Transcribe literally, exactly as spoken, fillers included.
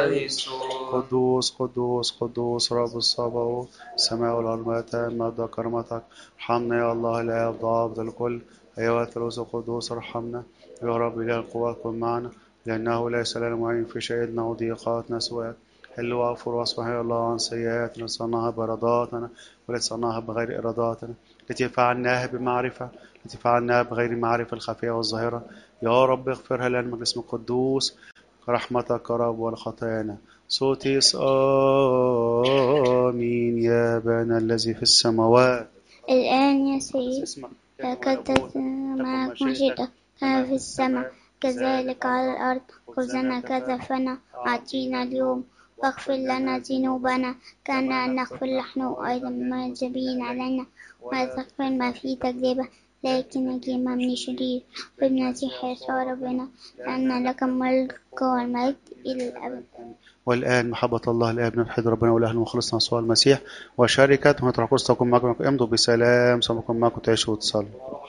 حيث قدوس قدوس قدوس رب الصباوت السماء والأرض متى مجد كرمتك. ارحمنا يا الله الآب ضابط الكل أيها الثالوث القدوس ارحمنا يا رب إله القوات كن معنا لأنه ليس لنا معين في شيئنا وضيقاتنا سواك. حل واغفر واصفح يا الله عن سيئاتنا صنعها بإراداتنا والتي صنعها بغير إراداتنا التي فعلناها بمعرفة التي فعلناها بغير معرفة الخفية والظاهرة. يا رب اغفرها لنا من اسم القدوس رحمتك يا رب والخطايانا. صوتي آمين يا أبانا الذي في السماوات. الآن يا سيد قد معك مشيئتك كما في السماء كذلك على الأرض. خذنا كتفنا أعطينا اليوم واغفر لنا ذنوبنا كما نغفر نحن أيضا المذنبين علينا ولا تدخلنا في تجربة لكن نجينا من الشرير بالمسيح يسوع ربنا لأن لك الملك والمجد إلى الأبد. والآن محبة الله الآب نوحد ربنا والأهل وخلصنا يسوع المسيح وشركة وتركوز تكون معكم. امضوا بسلام. سلامكم معكم تعيشوا وتصلوا.